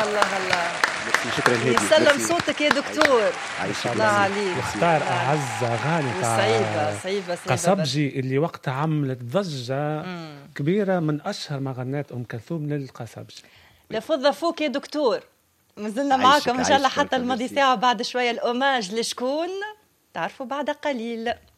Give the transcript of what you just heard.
الله الله. شكرا هادي. يسلم صوتك يا دكتور. الله عليك. اختار أعز أغاني تاع صعيبة قصبجي اللي وقتها عملت ضجة كبيرة، من أشهر ما غنات أم كلثوم للقصبجي. لفظ فوك يا دكتور. مازلنا معاكم إن شاء الله حتى الماضي ساعة. بعد شوية الأوماج لشكون تعرفوا بعد قليل.